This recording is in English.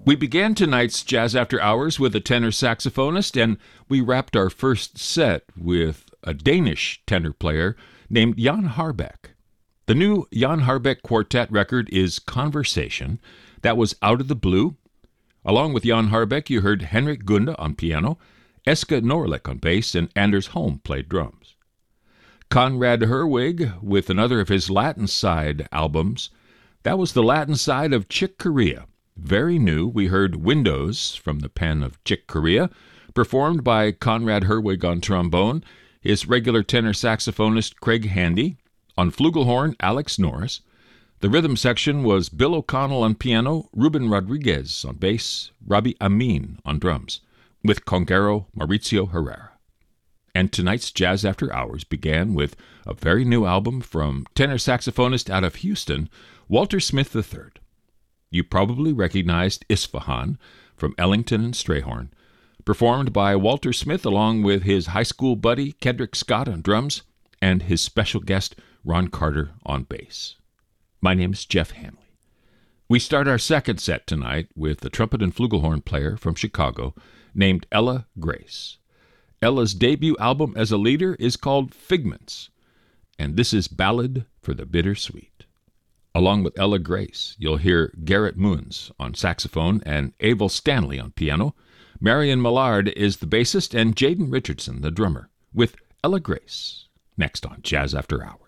We began tonight's Jazz After Hours with a tenor saxophonist, and we wrapped our first set with a Danish tenor player named Jan Harbeck. The new Jan Harbeck Quartet record is Conversation. That was Out of the Blue. Along with Jan Harbeck, you heard Henrik Gunde on piano, Eske Norlik on bass, and Anders Holm played drums. Conrad Herwig with another of his Latin side albums. That was the Latin side of Chick Corea. Very new, we heard Windows from the pen of Chick Corea, performed by Conrad Herwig on trombone, his regular tenor saxophonist Craig Handy, on flugelhorn Alex Norris. The rhythm section was Bill O'Connell on piano, Ruben Rodriguez on bass, Robbie Amin on drums, with conguero Mauricio Herrera. And tonight's Jazz After Hours began with a very new album from tenor saxophonist out of Houston, Walter Smith III. You probably recognized Isfahan from Ellington and Strayhorn, performed by Walter Smith along with his high school buddy Kedrick Scott on drums and his special guest Ron Carter on bass. My name is Jeff Hanley. We start our second set tonight with the trumpet and flugelhorn player from Chicago named Ella Grace. Ella's debut album as a leader is called Figments, and this is Ballad for the Bittersweet. Along with Ella Grace, you'll hear Garrett Moons on saxophone and Abel Stanley on piano. Marion Millard is the bassist and Jaden Richardson the drummer, with Ella Grace next on Jazz After Hours.